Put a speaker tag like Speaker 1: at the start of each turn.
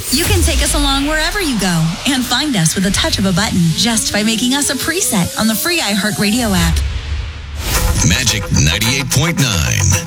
Speaker 1: You can take us along wherever you go and find us with a touch of a button just by making us a preset on the free iHeartRadio app.
Speaker 2: Magic 98.9.